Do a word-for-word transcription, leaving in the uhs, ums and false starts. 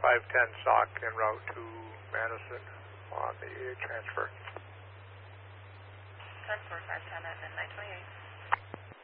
five ten Sauk en route to Madison on the transfer. ten four five ten at midnight twenty-eight.